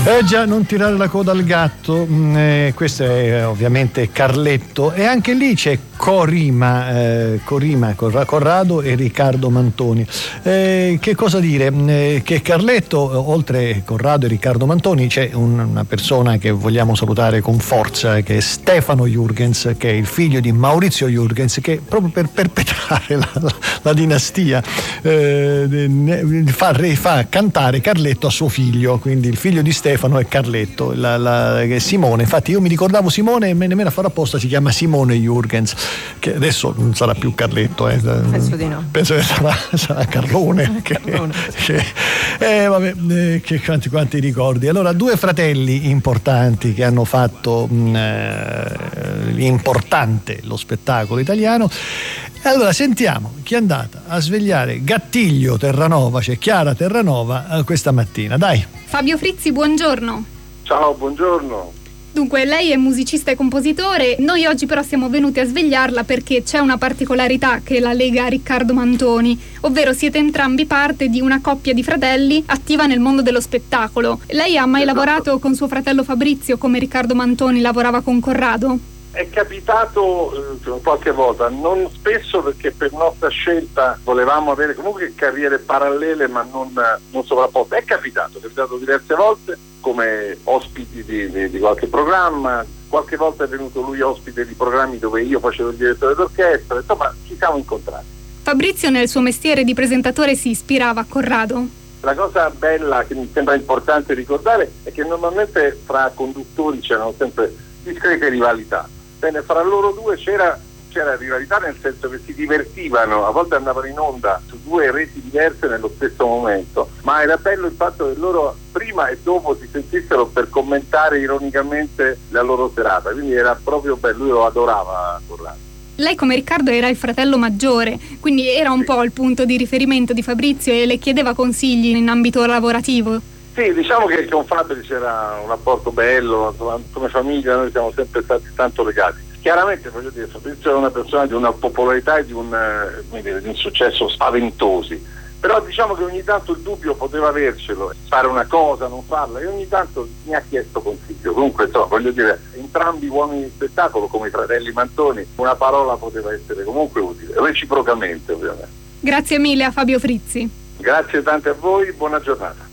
Già, non tirare la coda al gatto. Questo è ovviamente Carletto, e anche lì c'è Corrado e Riccardo Mantoni. Che cosa dire? Che Carletto, oltre Corrado e Riccardo Mantoni, c'è una persona che vogliamo salutare con forza, che è Stefano Jürgens, che è il figlio di Maurizio Jürgens, che proprio per perpetrare la dinastia fa cantare Carletto a suo figlio, quindi il figlio di Stefano è Carletto, Simone. Infatti io mi ricordavo Simone, e nemmeno a fare apposta, si chiama Simone Jürgens, che adesso non sarà più Carletto, penso di no, penso che sarà Carlone. Che quanti ricordi. Allora, due fratelli importanti che hanno fatto importante lo spettacolo italiano. Allora sentiamo chi è andata a svegliare Gattiglio Terranova, cioè Chiara Terranova, questa mattina. Dai. Fabio Frizzi, buongiorno. Ciao, buongiorno. Dunque, lei è musicista e compositore, noi oggi però siamo venuti a svegliarla perché c'è una particolarità che la lega a Riccardo Mantoni, ovvero siete entrambi parte di una coppia di fratelli attiva nel mondo dello spettacolo. Lei ha mai lavorato con suo fratello Fabrizio come Riccardo Mantoni lavorava con Corrado? È capitato qualche volta, non spesso, perché per nostra scelta volevamo avere comunque carriere parallele ma non sovrapposte. È capitato diverse volte come ospiti di qualche programma, qualche volta è venuto lui ospite di programmi dove io facevo il direttore d'orchestra, insomma ci siamo incontrati. Fabrizio nel suo mestiere di presentatore si ispirava a Corrado? La cosa bella che mi sembra importante ricordare è che normalmente fra conduttori c'erano sempre discrete rivalità. Bene, fra loro due c'era rivalità, nel senso che si divertivano, a volte andavano in onda su due reti diverse nello stesso momento, ma era bello il fatto che loro prima e dopo si sentissero per commentare ironicamente la loro serata, quindi era proprio bello, lui lo adorava Corrado. Lei come Riccardo era il fratello maggiore, quindi era un po' il punto di riferimento di Fabrizio e le chiedeva consigli in ambito lavorativo. Sì, diciamo che con Fabio c'era un rapporto bello, come famiglia noi siamo sempre stati tanto legati. Chiaramente, voglio dire, Fabrizio era una persona di una popolarità e di un successo spaventosi, però diciamo che ogni tanto il dubbio poteva avercelo, fare una cosa, non farla, e ogni tanto mi ha chiesto consiglio. Comunque, voglio dire, entrambi uomini di spettacolo come i fratelli Mantoni, una parola poteva essere comunque utile, reciprocamente ovviamente. Grazie mille a Fabio Frizzi. Grazie tante a voi, buona giornata.